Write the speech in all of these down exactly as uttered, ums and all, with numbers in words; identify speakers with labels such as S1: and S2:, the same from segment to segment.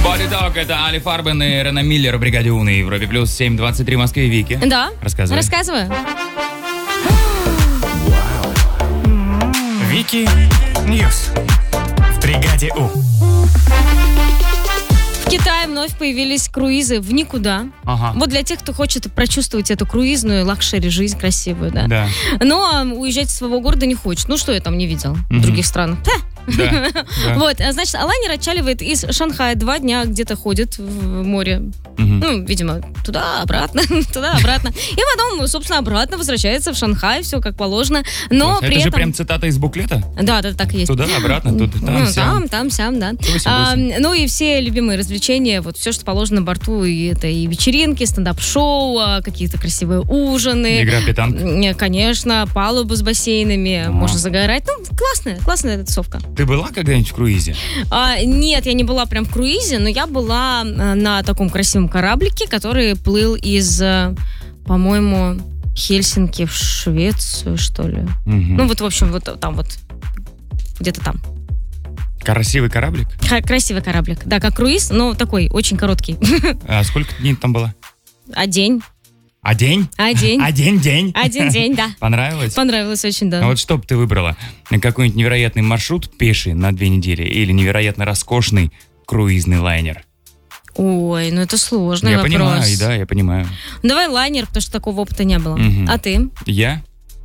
S1: Body Talk, это Али Фарбен и Рена Миллер в бригаде У на Европе плюс семь двадцать три в Москве. Вики.
S2: Да.
S1: Рассказывай.
S2: Рассказываю.
S3: Вики Ньюс в бригаде У.
S2: В Китае вновь появились круизы в никуда.
S1: Ага.
S2: Вот для тех, кто хочет прочувствовать эту круизную лакшери жизнь красивую, да.
S1: Да.
S2: Но уезжать из своего города не хочет. Ну, что я там не видел
S1: Мгм.
S2: в других странах? Та.
S1: Да, да.
S2: Вот, а, значит, лайнер отчаливает из Шанхая, два дня где-то ходит в море.
S1: Мгм.
S2: Ну, видимо, туда-обратно, туда-обратно. И потом, собственно, обратно возвращается в Шанхай, все как положено. Но
S1: Это
S2: при
S1: же
S2: этом...
S1: прям цитата из буклета?
S2: Да, да, так и есть.
S1: Туда, обратно, тут, там,
S2: Ну,
S1: сям.
S2: там, там, сям, да.
S1: восемь,
S2: А,
S1: восемь.
S2: ну и все любимые развлечения, вот все, что положено на борту, и это и вечеринки, стендап-шоу, а, какие-то красивые ужины.
S1: Игра в питанг.
S2: Не, конечно, палуба с бассейнами,
S1: А.
S2: можно загорать. Ну, классная, классная эта тусовка.
S1: Ты была когда-нибудь в круизе?
S2: А, нет, я не была прям в круизе, но я была а, на таком красивом кораблике, который плыл из, а, по-моему, Хельсинки в Швецию, что ли.
S1: Мгм.
S2: Ну, вот, в общем, вот там вот, где-то там.
S1: Красивый кораблик?
S2: Ха- Красивый кораблик. Да, как круиз, но такой, очень короткий.
S1: А сколько дней там было?
S2: А день?
S1: А день?
S2: А день?
S1: Один день?
S2: Один день, да.
S1: Понравилось?
S2: Понравилось очень, да.
S1: А вот что бы ты выбрала? Какой-нибудь невероятный маршрут пеший на две недели или невероятно роскошный круизный лайнер?
S2: Ой, ну это сложный
S1: Я
S2: вопрос.
S1: понимаю, да, я понимаю.
S2: Давай лайнер, потому что такого опыта не было.
S1: Мгм.
S2: А ты?
S1: Я?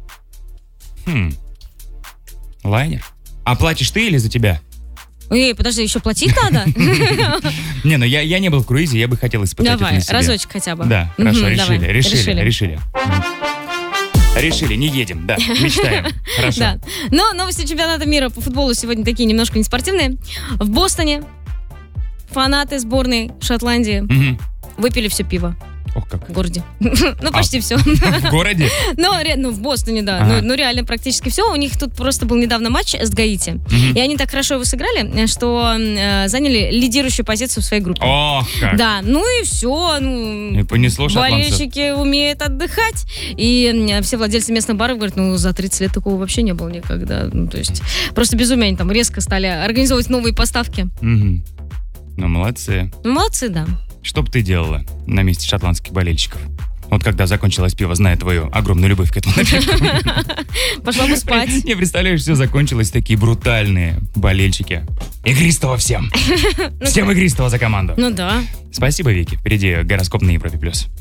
S1: Хм. Лайнер? А платишь ты или за тебя?
S2: Эй, подожди, еще платить надо?
S1: Не, ну я, я не был в круизе, я бы хотел испытать это
S2: Давай,
S1: на себе.
S2: разочек хотя бы.
S1: Да,
S2: Мгм,
S1: хорошо,
S2: давай,
S1: решили, решили,
S2: решили.
S1: решили. Мгм. Решили, не едем, да, мечтаем. Хорошо.
S2: Да. Но новости чемпионата мира по футболу сегодня такие немножко неспортивные. В Бостоне фанаты сборной Шотландии
S1: Мгм.
S2: выпили все пиво
S1: Ох, как.
S2: в городе. Ну, почти все.
S1: В городе?
S2: Ну, ре- ну, в Бостоне, да.
S1: Ага.
S2: Ну, ну, реально практически все. У них тут просто был недавно матч с Гаити.
S1: Мгм.
S2: И они так хорошо его сыграли, что э, заняли лидирующую позицию в своей группе.
S1: Ох, как.
S2: Да, ну и все. Ну,
S1: И понесло шотландцев.
S2: болельщики умеют отдыхать. И э, все владельцы местных баров говорят, ну, за тридцать лет такого вообще не было никогда. Ну, то есть, просто безумие. Они там резко стали организовывать новые поставки.
S1: Мгм. Ну, молодцы.
S2: Ну, молодцы, да.
S1: Что бы ты делала на месте шотландских болельщиков? Вот когда закончилось пиво, зная твою огромную любовь к этому напитку.
S2: Пошла бы спать.
S1: Не представляешь, все закончилось, такие брутальные болельщики. Игристого всем. Всем игристого за команду.
S2: Ну да.
S1: Спасибо, Вики. Впереди гороскоп на Европе+. плюс.